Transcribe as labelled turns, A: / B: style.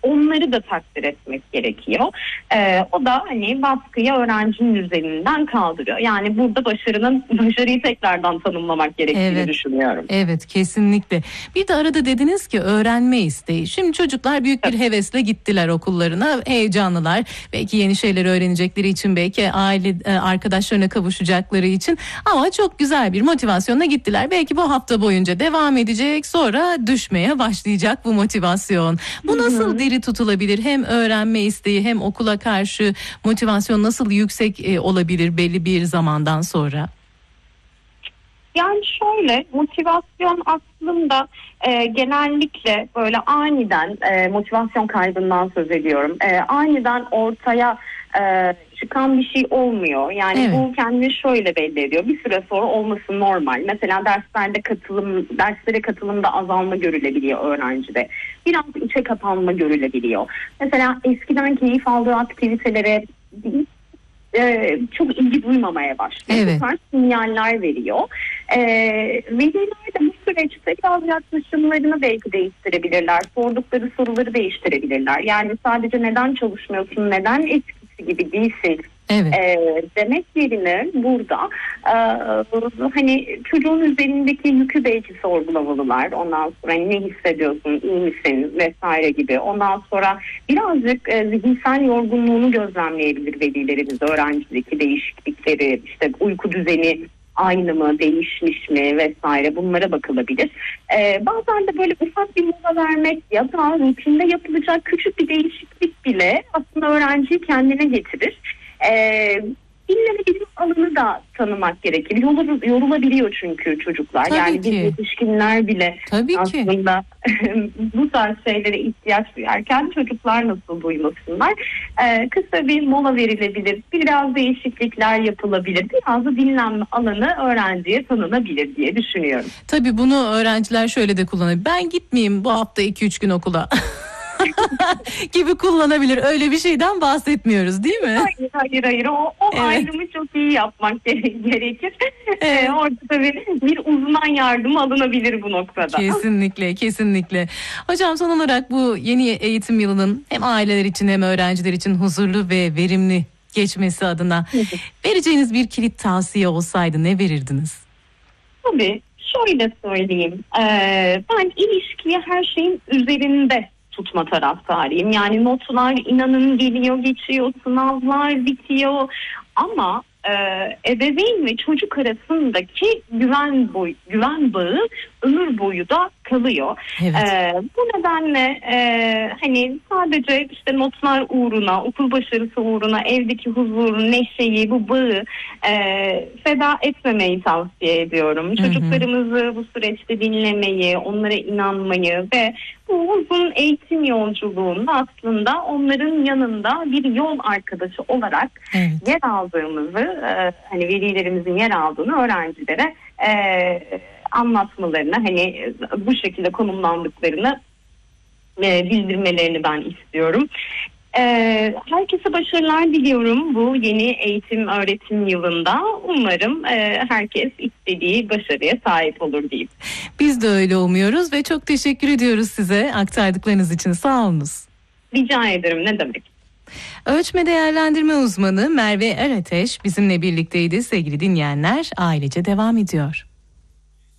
A: onları da takdir etmek gerekiyor. O da hani baskıyı öğrencinin üzerinden kaldırıyor. Yani burada başarıyı tekrardan tanımlamak gerektiğini düşünüyorum.
B: Evet, kesinlikle. Bir de arada dediniz ki öğrenme isteği. Şimdi çocuklar büyük bir hevesle gittiler okullarına, heyecanlılar. Belki yeni şeyler öğrenecekleri için, belki aile arkadaşlarına kavuşacakları için, ama çok güzel bir motivasyonla gittiler. Belki bu hafta boyunca devam edecek, sonra düşmeye başlayacak bu motivasyon. Bu nasıl diri tutulabilir? Hem öğrenme isteği hem okula karşı motivasyon nasıl yüksek olabilir belli bir zamandan sonra?
A: Yani şöyle, motivasyon aslında genellikle böyle aniden motivasyon kaybından söz ediyorum. Aniden ortaya çıkan bir şey olmuyor. Yani bu kendini şöyle belli ediyor. Bir süre sonra olması normal. Mesela derslere katılımda azalma görülebiliyor öğrencide. Biraz içe kapanma görülebiliyor. Mesela eskiden keyif aldığı aktivitelere çok ilgi duymamaya başlıyor. Bu tarz sinyaller veriyor. Veliler de bu süreçte biraz yaklaşımlarını belki değiştirebilirler. Sordukları soruları değiştirebilirler. Yani sadece neden çalışmıyorsun, neden eskisi gibi değilsin demek yerine burada hani çocuğun üzerindeki yükü belki sorgulamalılar. Ondan sonra hani ne hissediyorsun, iyi misin vesaire gibi. Ondan sonra birazcık zihinsel yorgunluğunu gözlemleyebilir velilerimiz, öğrencideki değişiklikleri, işte uyku düzeni aynı mı, değişmiş mi vesaire, bunlara bakılabilir. Bazen de böyle ufak bir mola vermek ya da rutinde yapılacak küçük bir değişiklik bile aslında öğrenciyi kendine getirir. Dinlenebilir alanı da tanımak gerekir. Yorulabiliyor çünkü çocuklar.
B: Tabii
A: yani
B: ki.
A: biz yetişkinler bile aslında bu tarz şeylere ihtiyaç duyarken çocuklar nasıl duymasınlar? Kısa bir mola verilebilir. Biraz değişiklikler yapılabilir. Biraz da dinlenme alanı öğrenciye tanınabilir diye düşünüyorum.
B: Tabii bunu öğrenciler şöyle de kullanabilir. Ben gitmeyeyim bu hafta 2-3 gün okula. gibi kullanabilir. Öyle bir şeyden bahsetmiyoruz değil mi?
A: Hayır. O ayrımı çok iyi yapmak gerekir. Orada tabii bir uzman yardımı alınabilir bu noktada.
B: Kesinlikle. Hocam, son olarak bu yeni eğitim yılının hem aileler için hem öğrenciler için huzurlu ve verimli geçmesi adına vereceğiniz bir kilit tavsiye olsaydı ne verirdiniz?
A: Tabii şöyle söyleyeyim. Ben ilişkiyi her şeyin üzerinde tutma taraftarıyım. Yani notlar inanın geliyor geçiyor, sınavlar bitiyor ama ebeveyn ve çocuk arasındaki güven bağı ömür boyu da kalıyor. Bu nedenle hani sadece işte notlar uğruna, okul başarısı uğruna evdeki huzuru, neşeyi, bu bağı feda etmemeyi tavsiye ediyorum. Çocuklarımızı bu süreçte dinlemeyi, onlara inanmayı ve bu uzun eğitim yolculuğunda aslında onların yanında bir yol arkadaşı olarak yer aldığımızı, hani velilerimizin yer aldığını öğrencilere anlatmalarını, hani bu şekilde konumlandıklarını bildirmelerini ben istiyorum. Herkese başarılar diliyorum bu yeni eğitim öğretim yılında. Umarım herkes istediği başarıya sahip olur diyeyim.
B: Biz de öyle umuyoruz ve çok teşekkür ediyoruz size aktardıklarınız için. Sağ olunuz.
A: Rica ederim, ne demek.
B: Ölçme değerlendirme uzmanı Merve Erateş bizimle birlikteydi sevgili dinleyenler. Ailece devam ediyor.